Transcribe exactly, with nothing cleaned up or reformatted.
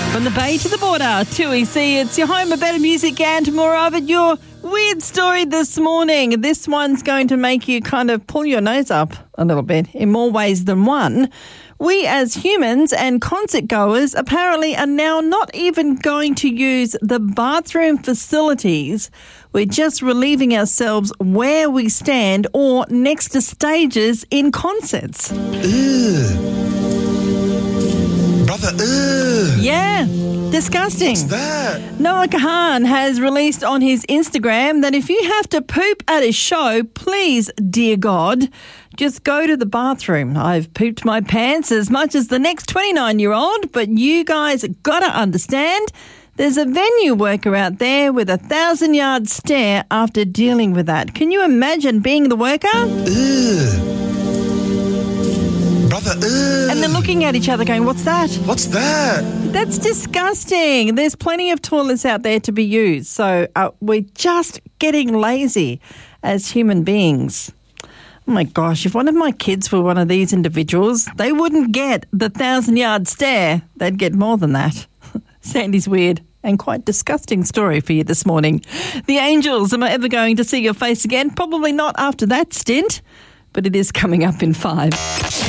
From the bay to the border, two E C, it's your home of better music and more of it. Your weird story this morning. This one's going to make you kind of pull your nose up a little bit in more ways than one. We as humans and concert goers apparently are now not even going to use the bathroom facilities. We're just relieving ourselves where we stand or next to stages in concerts. Ugh. Brother, ugh. Yeah, disgusting. What's that? Noah Kahan has released on his Instagram that if you have to poop at a show, please, dear God, just go to the bathroom. I've pooped my pants as much as the next twenty-nine-year-old, but you guys got to understand there's a venue worker out there with a thousand-yard stare after dealing with that. Can you imagine being the worker? Ugh. Brother, ugh. And they're looking at each other going, what's that? What's that? That's disgusting. There's plenty of toilets out there to be used. So uh, we're just getting lazy as human beings. Oh my gosh, if one of my kids were one of these individuals, they wouldn't get the thousand-yard stare. They'd get more than that. Sandy's weird and quite disgusting story for you this morning. The Angels, am I ever going to see your face again? Probably not after that stint, but it is coming up in five.